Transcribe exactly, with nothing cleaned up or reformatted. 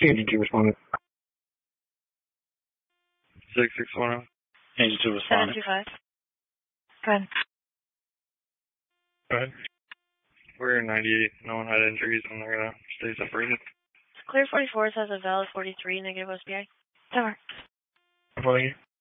Agent two responded. six six one zero. Agent two responded. seven two five. Go ahead. Go ahead. We're in ninety-eight. No one had injuries and they're going to stay separated. Clear forty-four says a valid forty-three, negative O S B I. Over. I'm following you.